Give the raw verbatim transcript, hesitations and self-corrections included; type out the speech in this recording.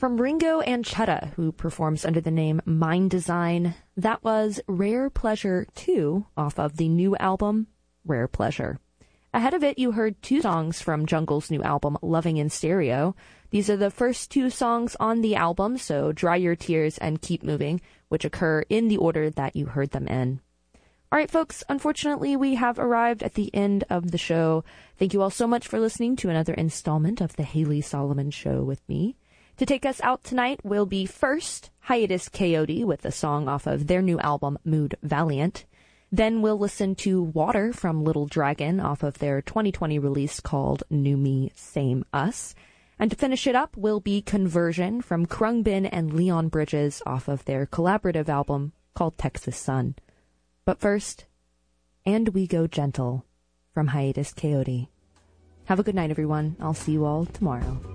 From Ringo and Chetta, who performs under the name Mind Design, that was Rare Pleasure two off of the new album, Rare Pleasure. Ahead of it, you heard two songs from Jungle's new album, Loving in Stereo. These are the first two songs on the album, so Dry Your Tears and Keep Moving, which occur in the order that you heard them in. All right, folks, unfortunately, we have arrived at the end of the show. Thank you all so much for listening to another installment of the Haley Solomon Show with me. To take us out tonight will be first Hiatus Kaiyote with a song off of their new album, Mood Valiant. Then we'll listen to Water from Little Dragon off of their twenty twenty release called New Me, Same Us. And to finish it up will be Conversion from Khruangbin and Leon Bridges off of their collaborative album called Texas Sun. But first, And We Go Gentle from Hiatus Kaiyote. Have a good night, everyone. I'll see you all tomorrow.